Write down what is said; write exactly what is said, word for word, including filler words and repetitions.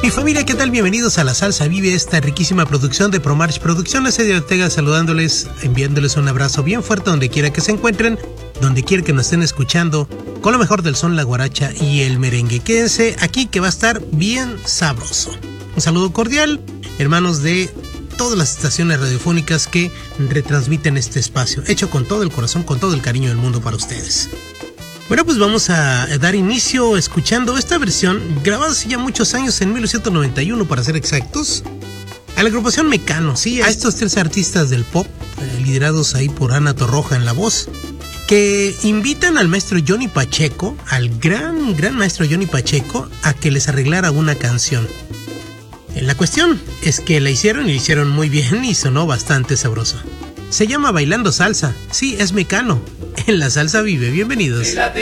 Mi familia, ¿qué tal? Bienvenidos a La Salsa Vive, esta riquísima producción de ProMarch Producciones. Eddie Ortega saludándoles, enviándoles un abrazo bien fuerte donde quiera que se encuentren, donde quiera que nos estén escuchando, con lo mejor del son, la guaracha y el merengue. Quédense aquí que va a estar bien sabroso. Un saludo cordial, hermanos de todas las estaciones radiofónicas que retransmiten este espacio, hecho con todo el corazón, con todo el cariño del mundo para ustedes. Bueno, pues vamos a dar inicio escuchando esta versión, grabada hace ya muchos años, en mil novecientos noventa y uno para ser exactos, a la agrupación Mecano, sí, a estos tres artistas del pop, eh, liderados ahí por Ana Torroja en la voz, que invitan al maestro Johnny Pacheco, al gran, gran maestro Johnny Pacheco, a que les arreglara una canción. La cuestión es que la hicieron y la hicieron muy bien y sonó bastante sabroso. Se llama Bailando Salsa, sí, es Mecano. En La Salsa Vive, bienvenidos. Bailate